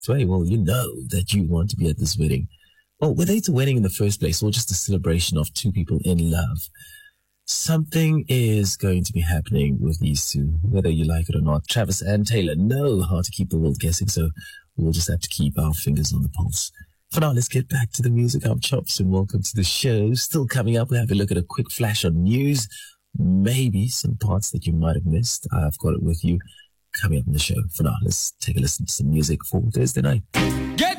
Right. Well, you know that you want to be at this wedding. Well, whether it's a wedding in the first place or just a celebration of two people in love, something is going to be happening with these two, whether you like it or not. Travis and Taylor know how to keep the world guessing, so we'll just have to keep our fingers on the pulse. For now, let's get back to the music. I'm Chops, and welcome to the show. Still coming up, we'll have a look at a quick flash on news, maybe some parts that you might have missed. I've got it with you coming up in the show. For now, let's take a listen to some music for Thursday night. Get